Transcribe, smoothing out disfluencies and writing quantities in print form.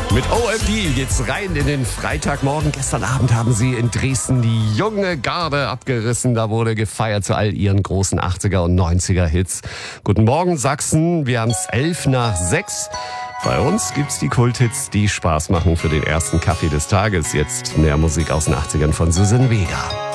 Mit OMD geht's rein in den Freitagmorgen. Gestern Abend haben sie in Dresden die junge Garde abgerissen. Da wurde gefeiert zu all ihren großen 80er und 90er Hits. Guten Morgen Sachsen, wir haben's 5:11. Bei uns gibt's die Kulthits, die Spaß machen für den ersten Kaffee des Tages. Jetzt mehr Musik aus den 80ern von Suzanne Vega.